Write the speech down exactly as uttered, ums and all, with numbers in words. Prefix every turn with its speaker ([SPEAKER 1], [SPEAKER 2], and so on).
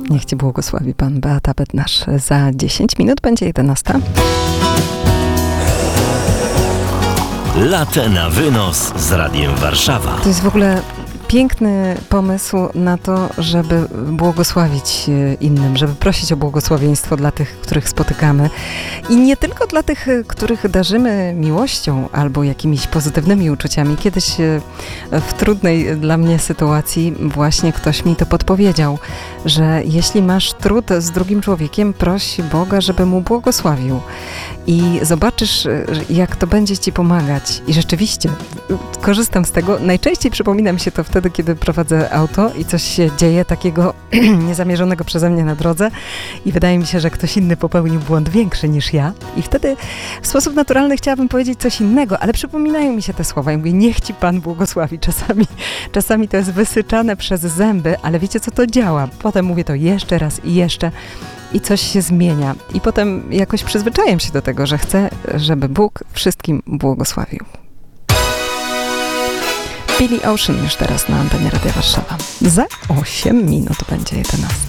[SPEAKER 1] Niech Cię błogosławi Pan. Beata Bednarz. Za dziesięć minut będzie jedenasta.
[SPEAKER 2] Latte na wynos z Radiem Warszawa.
[SPEAKER 1] To jest w ogóle piękny pomysł na to, żeby błogosławić innym, żeby prosić o błogosławieństwo dla tych, których spotykamy. I nie tylko dla tych, których darzymy miłością albo jakimiś pozytywnymi uczuciami. Kiedyś w trudnej dla mnie sytuacji właśnie ktoś mi to podpowiedział, że jeśli masz trud z drugim człowiekiem, proś Boga, żeby mu błogosławił. I zobaczysz, jak to będzie Ci pomagać. I rzeczywiście korzystam z tego. Najczęściej przypomina mi się to wtedy, kiedy prowadzę auto i coś się dzieje takiego niezamierzonego przeze mnie na drodze i wydaje mi się, że ktoś inny popełnił błąd większy niż ja. I wtedy w sposób naturalny chciałabym powiedzieć coś innego, ale przypominają mi się te słowa. Ja mówię, niech Ci Pan błogosławi. Czasami, czasami to jest wysyczane przez zęby, ale wiecie, co to działa. Potem mówię to jeszcze raz i jeszcze. I coś się zmienia. I potem jakoś przyzwyczajam się do tego, że chcę, żeby Bóg wszystkim błogosławił. Billy Ocean już teraz na antenie Radia Warszawa. Za osiem minut będzie jedenasta.